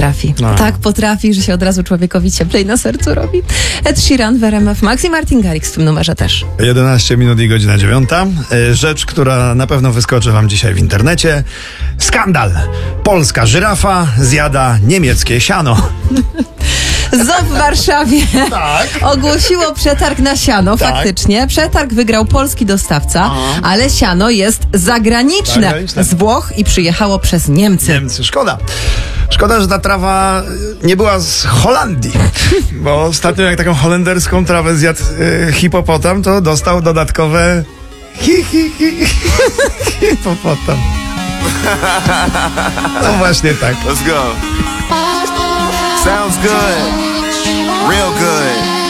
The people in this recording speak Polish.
potrafi. No. Tak potrafi, że się od razu człowiekowi cieplej na sercu robi. Ed Sheeran w RMF Max i Martin Garrix w tym numerze też. 11 minut i godzina 9. Rzecz, która na pewno wyskoczy wam dzisiaj w internecie. Skandal. Polska żyrafa zjada niemieckie siano. ZOO w Warszawie Tak. ogłosiło przetarg na siano. Tak. Faktycznie. Przetarg wygrał polski dostawca, ale siano jest zagraniczne. Zagraniczne. Z Włoch i przyjechało przez Niemcy. Niemcy. Szkoda, że ta trawa nie była z Holandii. Bo ostatnio jak taką holenderską trawę zjadł hipopotam, to dostał dodatkowe hipopotam. No właśnie tak. Let's go. Sounds good. Real good.